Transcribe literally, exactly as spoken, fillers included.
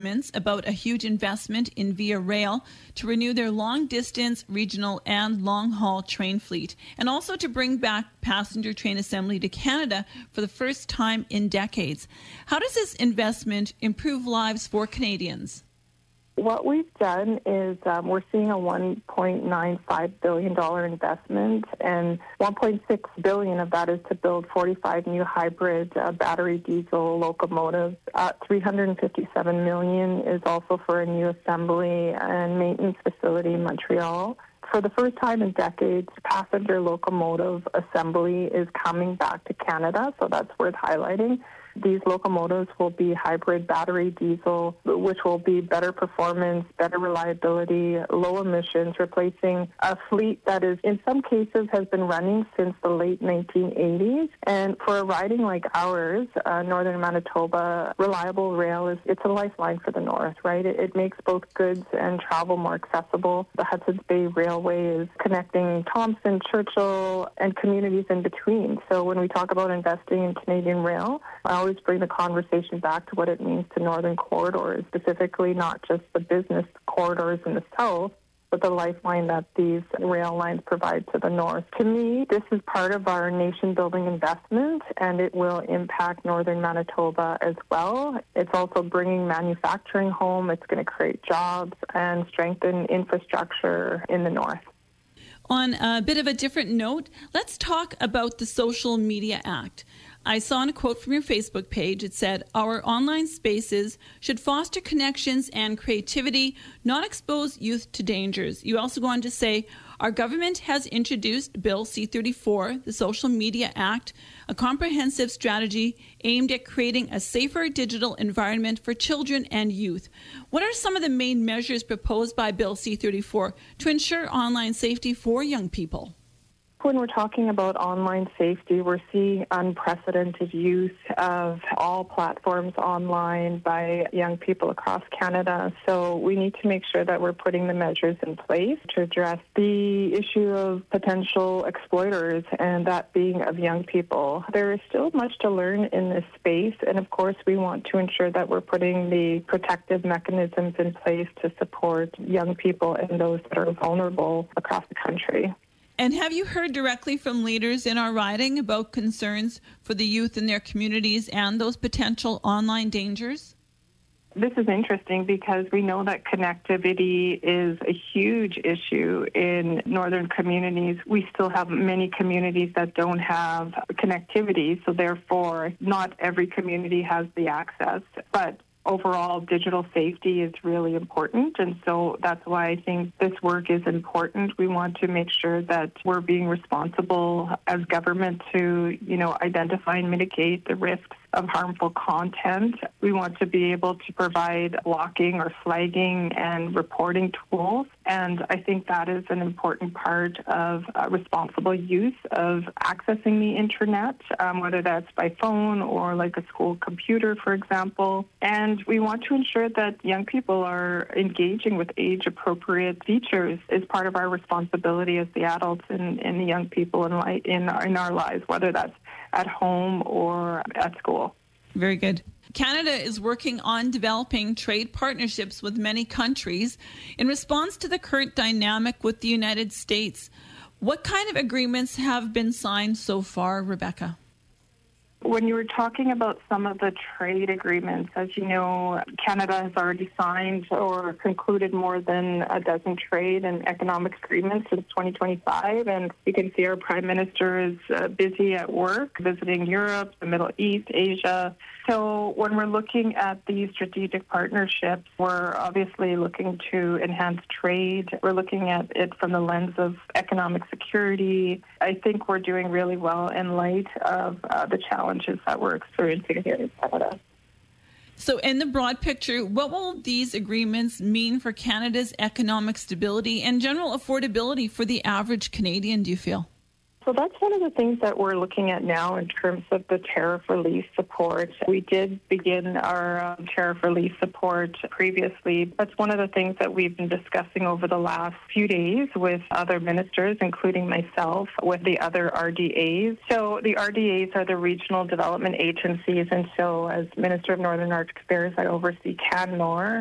about a huge investment in Via Rail to renew their long-distance, regional, and long-haul train fleet, and also to bring back passenger train assembly to Canada for the first time in decades. How does this investment improve lives for Canadians? What we've done is um, we're seeing a one point nine five billion dollars investment, and one point six billion dollars of that is to build forty-five new hybrid uh, battery diesel locomotives. Uh, three hundred fifty-seven million dollars is also for a new assembly and maintenance facility in Montreal. For the first time in decades, passenger locomotive assembly is coming back to Canada, so that's worth highlighting. These locomotives will be hybrid battery diesel, which will be better performance, better reliability, low emissions, replacing a fleet that is, in some cases, has been running since the late nineteen eighties. And for a riding like ours, uh, Northern Manitoba, reliable rail is it's a lifeline for the North, right? It, it makes both goods and travel more accessible. The Hudson's Bay Railway is connecting Thompson, Churchill, and communities in between. So when we talk about investing in Canadian rail, I always bring the conversation back to what it means to northern corridors, specifically not just the business corridors in the south, but the lifeline that these rail lines provide to the north. To me, this is part of our nation-building investment, and it will impact northern Manitoba as well. It's also bringing manufacturing home. It's going to create jobs and strengthen infrastructure in the north. On a bit of a different note, let's talk about the Social Media Act. I saw in a quote from your Facebook page, it said, "Our online spaces should foster connections and creativity, not expose youth to dangers." You also go on to say, "Our government has introduced Bill C thirty-four, the Social Media Act, a comprehensive strategy aimed at creating a safer digital environment for children and youth." What are some of the main measures proposed by Bill C thirty-four to ensure online safety for young people? When we're talking about online safety, we're seeing unprecedented use of all platforms online by young people across Canada. So we need to make sure that we're putting the measures in place to address the issue of potential exploiters, and that being of young people. There is still much to learn in this space, and of course we want to ensure that we're putting the protective mechanisms in place to support young people and those that are vulnerable across the country. And have you heard directly from leaders in our riding about concerns for the youth in their communities and those potential online dangers? This is interesting because we know that connectivity is a huge issue in northern communities. We still have many communities that don't have connectivity, so therefore not every community has the access. But overall, digital safety is really important, and so that's why I think this work is important. We want to make sure that we're being responsible as government to, you know, identify and mitigate the risks of harmful content. We want to be able to provide blocking or flagging and reporting tools, and I think that is an important part of uh, responsible use of accessing the internet, um, whether that's by phone or like a school computer, for example. And we want to ensure that young people are engaging with age-appropriate features as part of our responsibility as the adults and, and the young people in, li- in, our, in our lives, whether that's at home or at school. Very good. Canada is working on developing trade partnerships with many countries in response to the current dynamic with the United States. What kind of agreements have been signed so far, Rebecca? When you were talking about some of the trade agreements, as you know, Canada has already signed or concluded more than a dozen trade and economic agreements since twenty twenty-five. And you can see our Prime Minister is uh, busy at work, visiting Europe, the Middle East, Asia. So when we're looking at these strategic partnerships, we're obviously looking to enhance trade. We're looking at it from the lens of economic security. I think we're doing really well in light of uh, the challenges that we're experiencing here in Canada. So in the broad picture, what will these agreements mean for Canada's economic stability and general affordability for the average Canadian, do you feel? So that's one of the things that we're looking at now in terms of the tariff relief support. We did begin our um, tariff relief support previously. That's one of the things that we've been discussing over the last few days with other ministers, including myself, with the other R D As. So the R D As are the regional development agencies, and so as Minister of Northern Arctic Affairs, I oversee CanNor.